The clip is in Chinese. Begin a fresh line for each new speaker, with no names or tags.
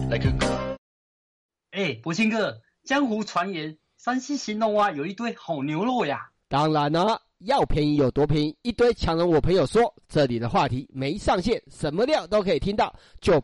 来个歌。博兴哥，江湖传言山西兴隆啊有一堆好牛肉呀。
当然了，要便宜有多便宜，一堆强人我朋友说，这里的话题没上限，什么料都可以听到，就